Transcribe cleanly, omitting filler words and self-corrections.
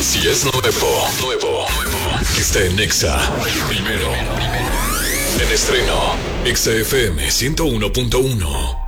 Si es nuevo, está en Exa. Primero. En estreno, Exa FM 101.1.